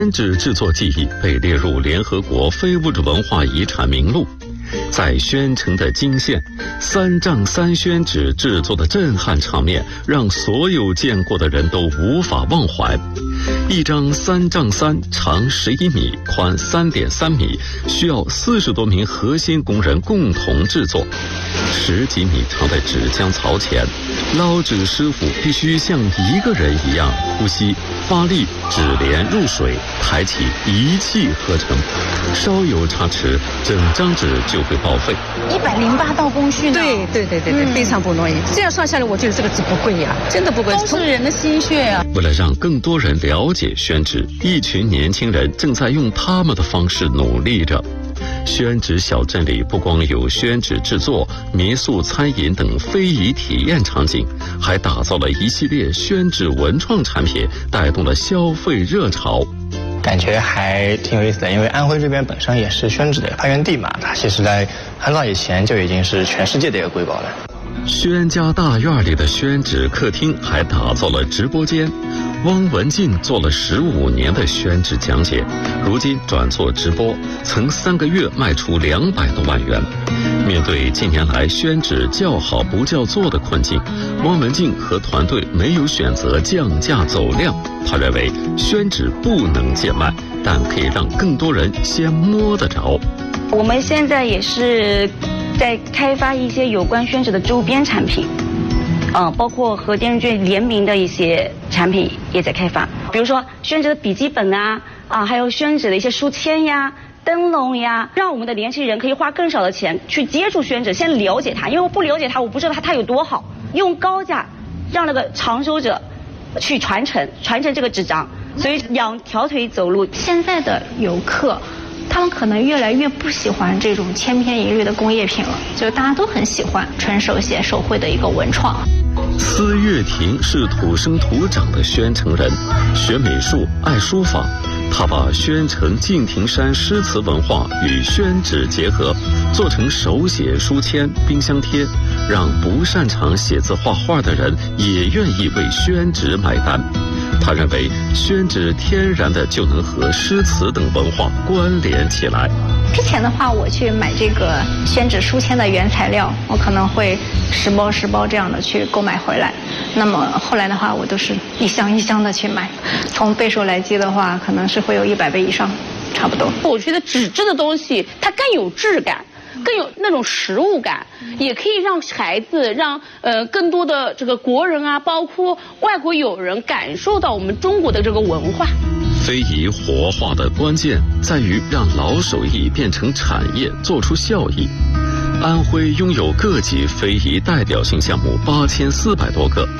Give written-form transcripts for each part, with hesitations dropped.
宣纸制作技艺被列入联合国非物质文化遗产名录。在宣城的金县，3丈3宣纸制作的震撼场面，让所有见过的人都无法忘怀。一张3丈3，长11米，宽3.3米，需要40多名核心工人共同制作。10几米长的纸浆槽前，捞纸师傅必须像一个人一样呼吸、发力，纸帘入水，抬起一气呵成。稍有差池，整张纸就会报废。 108道工序呢？ 对，非常不容易。这样算下来，我觉得这个纸不贵呀，真的不贵， 都是人的心血啊。 为了让更多人了解宣纸，一群年轻人正在用他们的方式努力着。宣纸小镇里不光有宣纸制作、民宿、餐饮等非遗体验场景，还打造了一系列宣纸文创产品，带动了消费热潮。 感觉还挺有意思的，因为安徽这边本身也是宣纸的发源地嘛，它其实在很早以前就已经是全世界的一个瑰宝了。 宣家大院里的宣纸客厅还打造了直播间，汪文进做了15年的宣纸讲解，如今转做直播，曾3个月卖出200多万元。面对近年来宣纸叫好不叫座的困境，汪文进和团队没有选择降价走量。他认为宣纸不能贱卖，但可以让更多人先摸得着。 我们现在也是在开发一些有关宣纸的周边产品，包括和电视剧联名的一些产品也在开发，比如说宣纸的笔记本还有宣纸的一些书签呀、灯笼呀，让我们的年轻人可以花更少的钱去接触宣纸，先了解它，因为我不了解它，我不知道它有多好，用高价让那个长收者去传承这个纸张，所以两条腿走路。 现在的游客，他们可能越来越不喜欢这种千篇一律的工业品了，就是大家都很喜欢纯手写手绘的一个文创。 司月婷是土生土长的宣城人，学美术，爱书法。他把宣城敬亭山诗词文化与宣纸结合，做成手写书签、冰箱贴，让不擅长写字画画的人也愿意为宣纸买单。他认为宣纸天然的就能和诗词等文化关联起来。 之前的话，我去买这个宣纸书签的原材料，我可能会10包这样的去购买回来。那么后来的话，我都是一箱一箱的去买，从倍数来计的话，可能是会有100倍以上，差不多。 我觉得纸质的东西它更有质感，更有那种实物感，也可以让孩子，让更多的这个国人包括外国友人感受到我们中国的这个文化。 非遗活化的关键在于让老手艺变成产业，做出效益。安徽拥有各级非遗代表性项目8400多个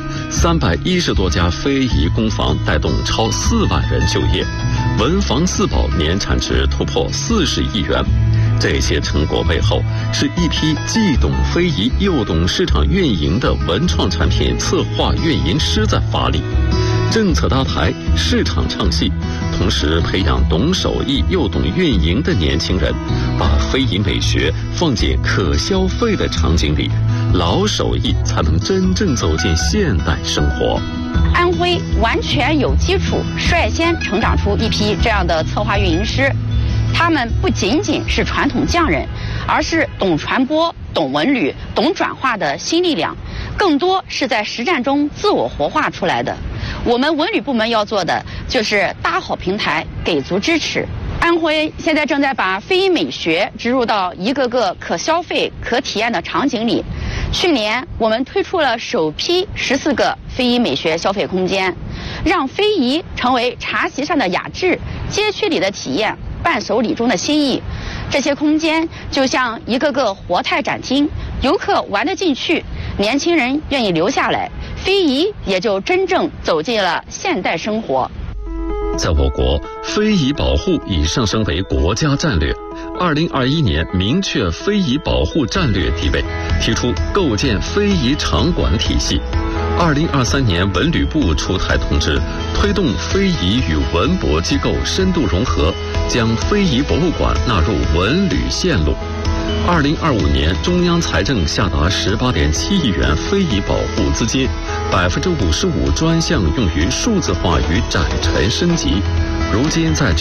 ，310多家非遗工坊带动超4万人就业，文房四宝年产值突破40亿元。这些成果背后，是一批既懂非遗又懂市场运营的文创产品策划运营师在发力。政策搭台，市场唱戏，同时培养懂手艺又懂运营的年轻人，把非遗美学放进可消费的场景里，老手艺才能真正走进现代生活。 安徽完全有基础，率先成长出一批这样的策划运营师，他们不仅仅是传统匠人，而是懂传播、懂文旅、懂转化的新力量，更多是在实战中自我活化出来的。我们文旅部门要做的就是搭好平台，给足支持。安徽现在正在把非遗美学植入到一个个可消费、可体验的场景里。去年我们推出了首批14个非遗美学消费空间，让非遗成为茶席上的雅致，街区里的体验，伴手礼中的心意。这些空间就像一个个活态展厅，游客玩得进去，年轻人愿意留下来，非遗也就真正走进了现代生活。 在我国，非遗保护已上升为国家战略。2021年明确非遗保护战略地位，提出构建非遗场馆体系。2023年文旅部出台通知，推动非遗与文博机构深度融合，将非遗博物馆纳入文旅线路。2025年中央财政下达18.7亿元非遗保护资金，55%专项用于数字化与展陈升级如今在